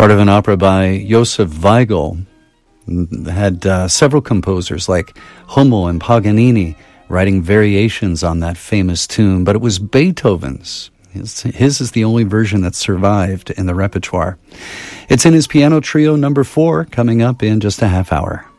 Part of an opera by Josef Weigl. Had several composers like Hummel and Paganini writing variations on that famous tune, but it was Beethoven's. His is the only version that survived in the repertoire. It's in his piano trio number 4, coming up in just a half hour.